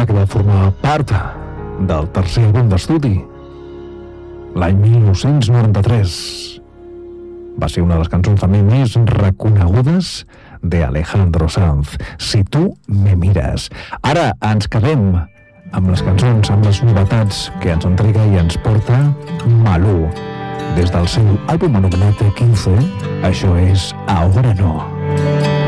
tema que va formar part del tercer àlbum d'estudi, l'any 1993. Va ser una de les cançons també més reconegudes de Alejandro Sanz, Si tu me miras. Ara ens quedem amb les cançons, amb les novetats que ens entrega i ens porta Malú. Des del seu àlbum anomenat 15, això és Ahora no.